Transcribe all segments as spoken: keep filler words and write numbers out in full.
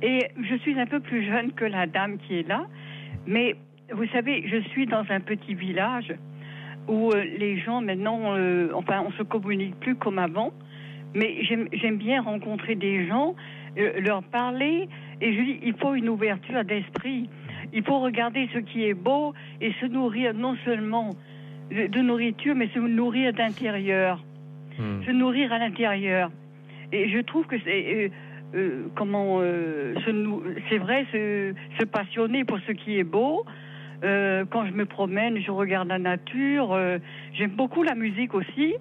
Et je suis un peu plus jeune que la dame qui est là, mais vous savez, je suis dans un petit village où euh, les gens maintenant, euh, enfin, on se communique plus comme avant, mais j'aime, j'aime bien rencontrer des gens, euh, leur parler, et je dis, il faut une ouverture d'esprit. Il faut regarder ce qui est beau et se nourrir non seulement de, de nourriture, mais se nourrir d'intérieur, mmh. se nourrir à l'intérieur. Et je trouve que c'est euh, euh, comment euh, se, c'est vrai, se, se passionner pour ce qui est beau. Euh, quand je me promène, je regarde la nature. Euh, j'aime beaucoup la musique aussi.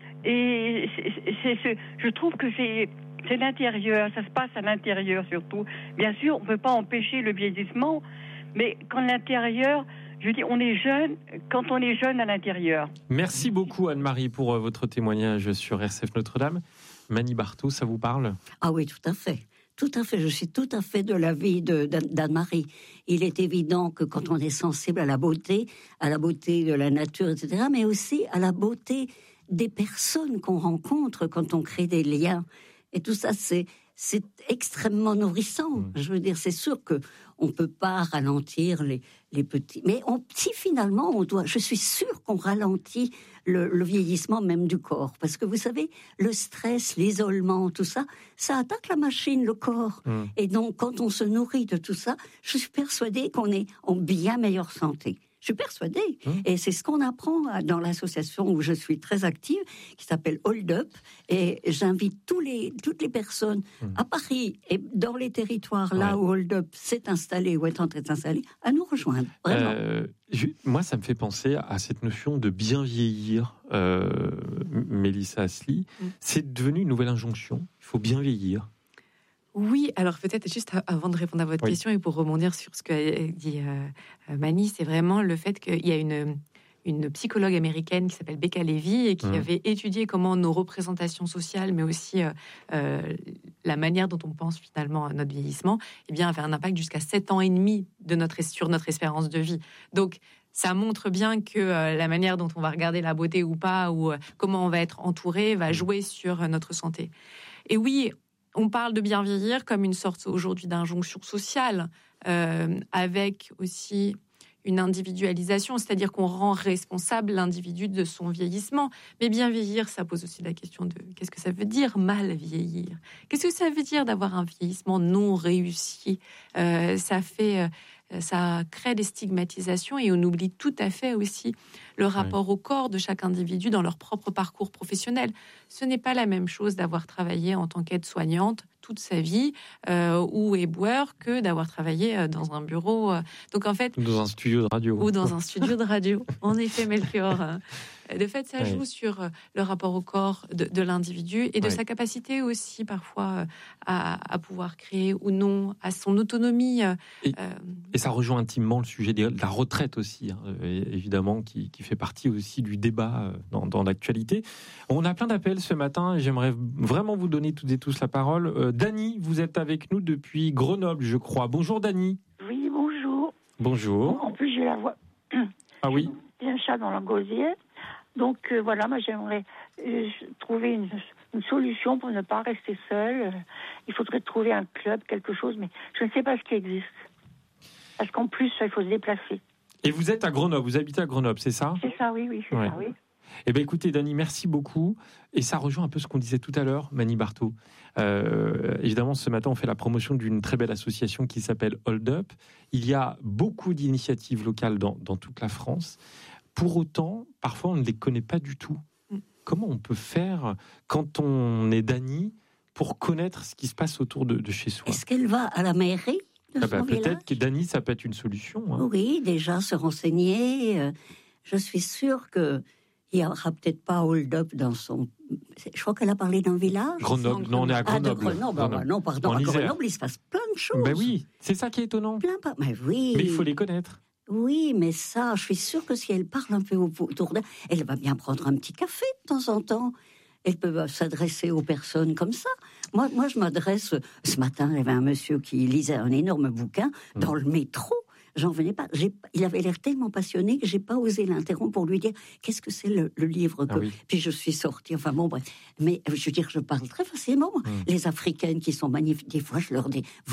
Et c'est, c'est, c'est, je trouve que c'est, c'est l'intérieur. Ça se passe à l'intérieur surtout. Bien sûr, on ne peut pas empêcher le vieillissement, mais quand l'intérieur, je dis, on est jeune quand on est jeune à l'intérieur. Merci beaucoup Anne-Marie pour votre témoignage sur R C F Notre-Dame. Mani Barthaud, ça vous parle ? Ah oui, tout à fait. Tout à fait, je suis tout à fait de l'avis de, d'Anne-Marie. Il est évident que quand on est sensible à la beauté, à la beauté de la nature, et cetera, mais aussi à la beauté des personnes qu'on rencontre quand on crée des liens. Et tout ça, c'est, c'est extrêmement nourrissant. Mmh. Je veux dire, c'est sûr que on peut pas ralentir les, les petits, mais on, si finalement on doit, je suis sûre qu'on ralentit le, le vieillissement même du corps, parce que vous savez, le stress, l'isolement, tout ça, ça attaque la machine, le corps. Mmh. Et donc, quand on se nourrit de tout ça, je suis persuadée qu'on est en bien meilleure santé. Je suis persuadée. Mmh. Et c'est ce qu'on apprend dans l'association où je suis très active, qui s'appelle Hold Up. Et j'invite tous les, toutes les personnes mmh. à Paris et dans les territoires là ouais. où Hold Up s'est installé ou est en train de s'installer, à nous rejoindre. Vraiment. Euh, je, moi, ça me fait penser à cette notion de bien vieillir, euh, Mélissa Asli. Mmh. C'est devenu une nouvelle injonction. Il faut bien vieillir. Oui, alors peut-être juste avant de répondre à votre oui. question et pour rebondir sur ce qu'a dit euh, Mani, c'est vraiment le fait qu'il y a une, une psychologue américaine qui s'appelle Becca Levy et qui mmh. avait étudié comment nos représentations sociales, mais aussi euh, euh, la manière dont on pense finalement à notre vieillissement, eh bien, avait un impact jusqu'à sept ans et demi de notre, sur notre espérance de vie. Donc, ça montre bien que euh, la manière dont on va regarder la beauté ou pas, ou euh, comment on va être entouré, va jouer sur euh, notre santé. Et oui, on parle de bien vieillir comme une sorte aujourd'hui d'injonction sociale, euh, avec aussi une individualisation, c'est-à-dire qu'on rend responsable l'individu de son vieillissement. Mais bien vieillir, ça pose aussi la question de qu'est-ce que ça veut dire mal vieillir ? Qu'est-ce que ça veut dire d'avoir un vieillissement non réussi ? euh, Ça fait... Euh, ça crée des stigmatisations et on oublie tout à fait aussi le rapport oui. au corps de chaque individu dans leur propre parcours professionnel. Ce n'est pas la même chose d'avoir travaillé en tant qu'aide-soignante toute sa vie euh, ou éboueur que d'avoir travaillé dans un bureau. Euh, donc en fait, dans un studio de radio. Ou dans un studio de radio. En effet, Melchior. De fait, ça joue oui. sur le rapport au corps de, de l'individu et de oui. sa capacité aussi parfois à, à pouvoir créer ou non, à son autonomie. Et, euh, et ça rejoint intimement le sujet de la retraite aussi, hein, évidemment, qui, qui fait partie aussi du débat dans, dans l'actualité. On a plein d'appels ce matin et j'aimerais vraiment vous donner toutes et tous la parole. Euh, Dany, vous êtes avec nous depuis Grenoble, je crois. Bonjour Dany. Oui, bonjour. Bonjour. En plus, j'ai la voix... Ah oui. J'ai un chat dans la gosière. Donc euh, voilà, moi j'aimerais euh, trouver une, une solution pour ne pas rester seule. Il faudrait trouver un club, quelque chose, mais je ne sais pas ce qui existe. Parce qu'en plus, il faut se déplacer. Et vous êtes à Grenoble, vous habitez à Grenoble, c'est ça ? C'est ça, oui, oui, c'est ouais. ça, oui. Eh bien écoutez Dany, merci beaucoup. Et ça rejoint un peu ce qu'on disait tout à l'heure, Mani Barthaud. Euh, évidemment, ce matin, on fait la promotion d'une très belle association qui s'appelle Hold Up. Il y a beaucoup d'initiatives locales dans, dans toute la France. Pour autant, parfois, on ne les connaît pas du tout. Mm. Comment on peut faire, quand on est Dany, pour connaître ce qui se passe autour de, de chez soi ? Est-ce qu'elle va à la mairie de ah bah, son peut-être village ? que Dany, ça peut être une solution. Hein. Oui, déjà se renseigner. Euh, je suis sûre que il n'y aura peut-être pas Hold Up dans son... Je crois qu'elle a parlé d'un village. Grenoble, non, on est à Grenoble. Ah, de Grenoble, Grenoble. Ah, non, pardon, à Grenoble, il se passe plein de choses. Ben oui, c'est ça qui est étonnant. Plein pas, mais oui. Mais il faut les connaître. Oui, mais ça, je suis sûre que si elle parle un peu autour d'elle, elle va bien prendre un petit café de temps en temps. Elle peut s'adresser aux personnes comme ça. Moi, moi, je m'adresse... Ce matin, il y avait un monsieur qui lisait un énorme bouquin dans mmh. le métro. J'en venais pas. J'ai, il avait l'air tellement passionné que j'ai pas osé l'interrompre pour lui dire qu'est-ce que c'est le, le livre que. Ah oui. Puis je suis sortie. Enfin bon, bref. Mais je veux dire, je parle très facilement. Mmh. Les Africaines qui sont magnifiques, des fois, je leur dis